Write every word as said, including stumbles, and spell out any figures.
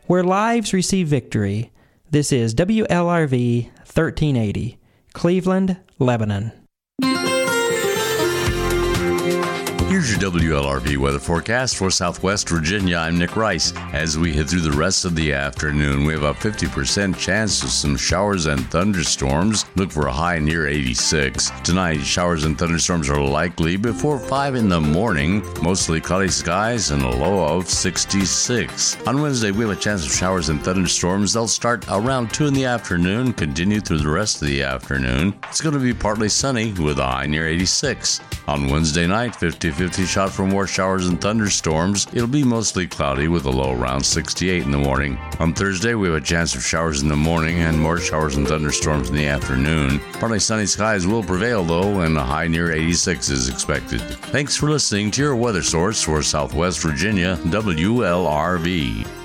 where lives receive victory. This is W L R V thirteen eighty, Cleveland, Lebanon. Here's your W L R V weather forecast for Southwest Virginia. I'm Nick Rice. As we head through the rest of the afternoon, we have a fifty percent chance of some showers and thunderstorms. Look for a high near eighty-six. Tonight, showers and thunderstorms are likely before five in the morning. Mostly cloudy skies and a low of sixty-six. On Wednesday, we have a chance of showers and thunderstorms. They'll start around two in the afternoon, continue through the rest of the afternoon. It's going to be partly sunny with a high near eighty-six. On Wednesday night, fifty-fifty shot for more showers and thunderstorms. It'll be mostly cloudy with a low around sixty-eight in the morning. On Thursday, we have a chance of showers in the morning and more showers and thunderstorms in the afternoon. Partly sunny skies will prevail, though, and a high near eighty-six is expected. Thanks for listening to your weather source for Southwest Virginia, W L R V.